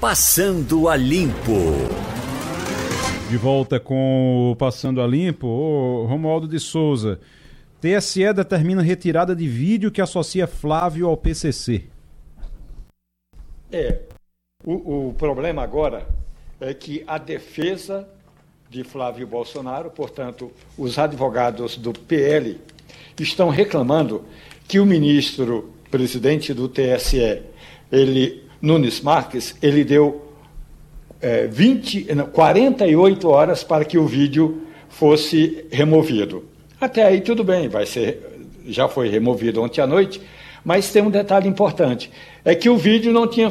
Passando a Limpo. De volta com o Passando a Limpo. Romualdo de Souza. TSE determina retirada de vídeo que associa Flávio ao PCC. O problema agora é que a defesa de Flávio Bolsonaro, portanto, os advogados do PL, estão reclamando que o ministro presidente do TSE, Nunes Marques, ele deu 48 horas para que o vídeo fosse removido. Até aí tudo bem, já foi removido ontem à noite, mas tem um detalhe importante, é que o vídeo não tinha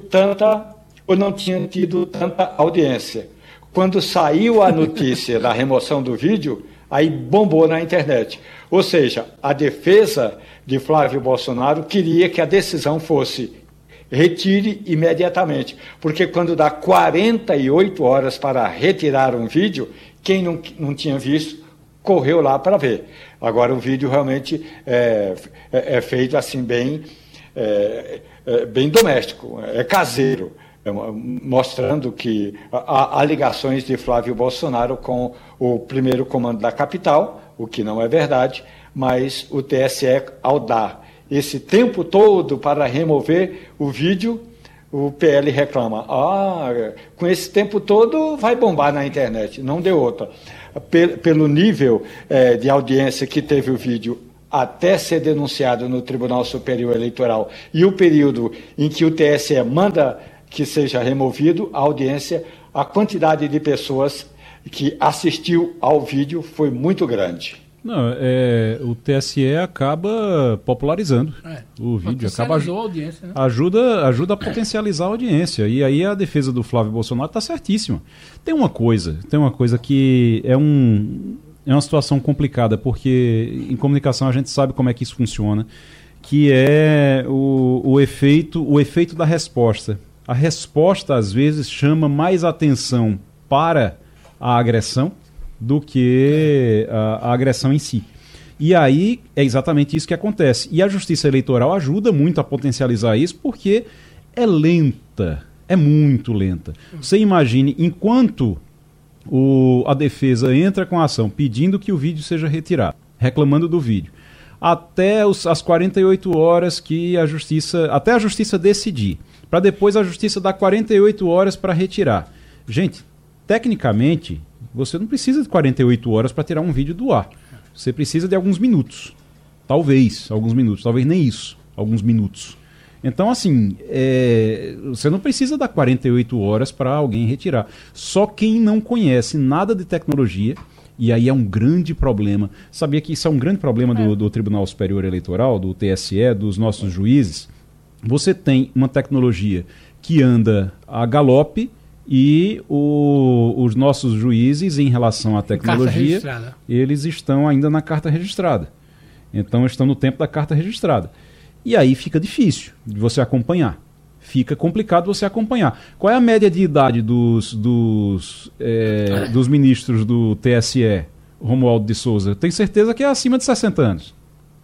não tinha tido tanta audiência. Quando saiu a notícia da remoção do vídeo, aí bombou na internet. Ou seja, a defesa de Flávio Bolsonaro queria que a decisão fosse retire imediatamente, porque quando dá 48 horas para retirar um vídeo, quem não tinha visto, correu lá para ver. Agora o vídeo realmente é feito assim bem doméstico, é caseiro, mostrando que há ligações de Flávio Bolsonaro com o primeiro comando da capital, o que não é verdade, mas o TSE, ao dar esse tempo todo para remover o vídeo, o PL reclama. Com esse tempo todo vai bombar na internet, não deu outra. Pelo nível de audiência que teve o vídeo até ser denunciado no Tribunal Superior Eleitoral e o período em que o TSE manda que seja removido, a quantidade de pessoas que assistiu ao vídeo foi muito grande. Não, o TSE acaba popularizando o vídeo, acaba a audiência, né? ajuda a potencializar a audiência. E aí a defesa do Flávio Bolsonaro está certíssima. Tem uma coisa que é uma situação complicada, porque em comunicação a gente sabe como é que isso funciona, que é o efeito da resposta. A resposta, às vezes, chama mais atenção para a agressão do que a agressão em si. E aí é exatamente isso que acontece. E a Justiça Eleitoral ajuda muito a potencializar isso, porque é lenta, é muito lenta. Você imagine, enquanto a defesa entra com a ação pedindo que o vídeo seja retirado, reclamando do vídeo, até as 48 horas que até a Justiça decidir, para depois a Justiça dar 48 horas para retirar. Gente, tecnicamente, você não precisa de 48 horas para tirar um vídeo do ar. Você precisa de alguns minutos. Talvez nem isso. Alguns minutos. Então, assim, você não precisa dar 48 horas para alguém retirar. Só quem não conhece nada de tecnologia, e aí é um grande problema. Sabia que isso é um grande problema do Tribunal Superior Eleitoral, do TSE, dos nossos juízes? Você tem uma tecnologia que anda a galope, e os nossos juízes, em relação à tecnologia, eles estão ainda na carta registrada. Então, estão no tempo da carta registrada. E aí fica difícil de você acompanhar. Fica complicado você acompanhar. Qual é a média de idade dos ministros do TSE, Romualdo de Souza? Tenho certeza que é acima de 60 anos.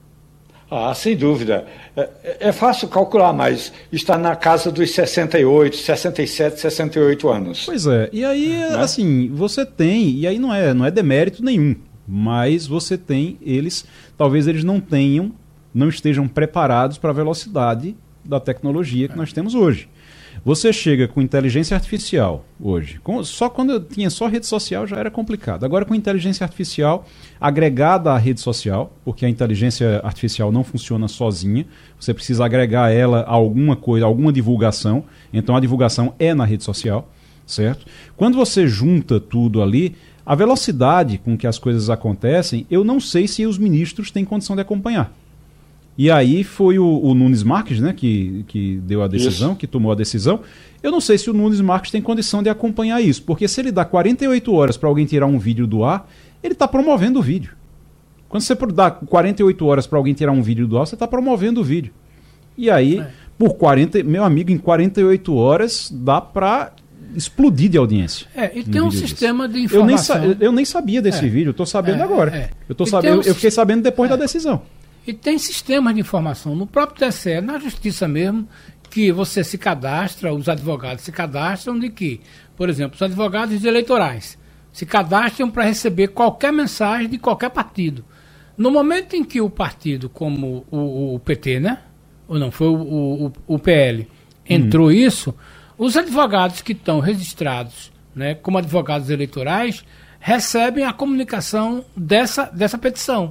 Sem dúvida. É fácil calcular, mas está na casa dos 68, 67, 68 anos. Pois é. E aí, assim, você tem, e aí não é demérito nenhum, mas você tem talvez eles não estejam preparados para a velocidade da tecnologia que nós temos hoje. Você chega com inteligência artificial hoje. Só quando eu tinha só rede social já era complicado. Agora com inteligência artificial agregada à rede social, porque a inteligência artificial não funciona sozinha. Você precisa agregar ela a alguma coisa, alguma divulgação. Então a divulgação é na rede social, certo? Quando você junta tudo ali, a velocidade com que as coisas acontecem, eu não sei se os ministros têm condição de acompanhar. E aí foi o Nunes Marques, né, que deu a decisão, que tomou a decisão. Eu não sei se o Nunes Marques tem condição de acompanhar isso, porque se ele dá 48 horas para alguém tirar um vídeo do ar, ele está promovendo o vídeo. Quando você dá 48 horas para alguém tirar um vídeo do ar, você está promovendo o vídeo. E aí, meu amigo, em 48 horas dá para explodir de audiência. E tem um sistema de informação. Eu nem sabia desse vídeo, eu estou sabendo agora. Eu fiquei sabendo depois da decisão. E tem sistemas de informação no próprio TSE, na Justiça mesmo, que você se cadastra, os advogados se cadastram de que, por exemplo, os advogados eleitorais se cadastram para receber qualquer mensagem de qualquer partido. No momento em que o partido, como o PT, né? Ou não, foi o PL, entrou isso, os advogados que estão registrados, né, como advogados eleitorais, recebem a comunicação dessa petição.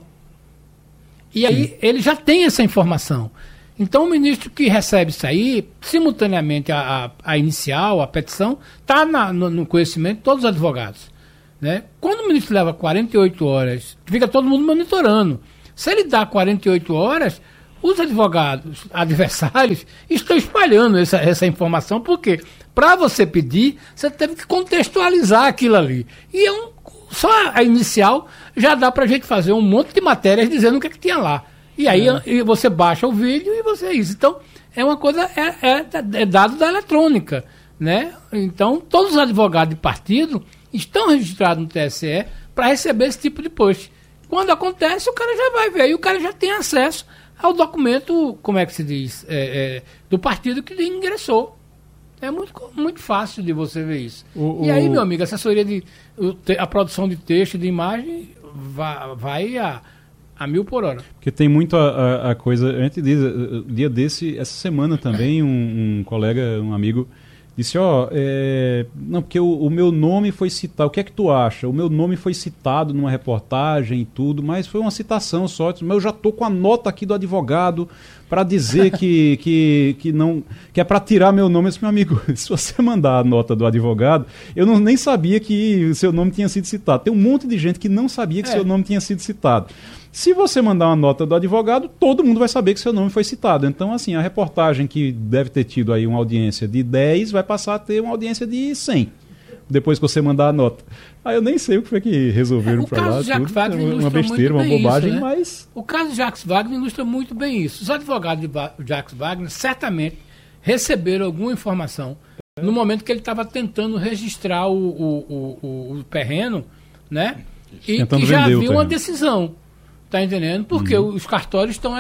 E aí ele já tem essa informação. Então o ministro que recebe isso aí, simultaneamente a inicial, a petição, está no conhecimento de todos os advogados. Né? Quando o ministro leva 48 horas, fica todo mundo monitorando. Se ele dá 48 horas, os advogados adversários estão espalhando essa informação, porque para você pedir, você teve que contextualizar aquilo ali. E só a inicial já dá para a gente fazer um monte de matérias dizendo o que tinha lá. E aí você baixa o vídeo e você isso. Então, é uma coisa, é dado da eletrônica. Né? Então, todos os advogados de partido estão registrados no TSE para receber esse tipo de post. Quando acontece, o cara já vai ver e o cara já tem acesso ao documento, como é que se diz, do partido que ingressou. É muito fácil de você ver isso. E aí, meu amigo, a assessoria a produção de texto, de imagem, vai a 1000 por hora. Porque tem muito a coisa, a gente diz, dia desse, essa semana também, um colega, um amigo, disse, não, porque o meu nome foi citado, o que é que tu acha? O meu nome foi citado numa reportagem e tudo, mas foi uma citação só, mas eu já estou com a nota aqui do advogado para dizer que é para tirar meu nome. Eu disse, meu amigo, se você mandar a nota do advogado, eu nem sabia que o seu nome tinha sido citado. Tem um monte de gente que não sabia que seu nome tinha sido citado. Se você mandar uma nota do advogado, todo mundo vai saber que seu nome foi citado. Então, assim, a reportagem que deve ter tido aí uma audiência de 10 vai passar a ter uma audiência de 100, depois que você mandar a nota. Aí eu nem sei o que foi que resolveram para lá. Tudo. Uma besteira, uma bobagem, isso, né? Mas... O caso de Jacques Wagner ilustra muito bem isso. Os advogados de Jacques Wagner certamente receberam alguma informação no momento que ele estava tentando registrar o terreno, né? E que já havia uma decisão. Tá entendendo? Porque os cartórios estão